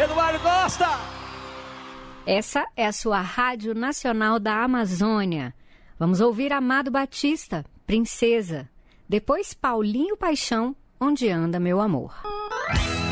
Eduardo Costa! Essa é a sua Rádio Nacional da Amazônia. Vamos ouvir Amado Batista, Princesa. Depois Paulinho Paixão, Onde Anda Meu Amor.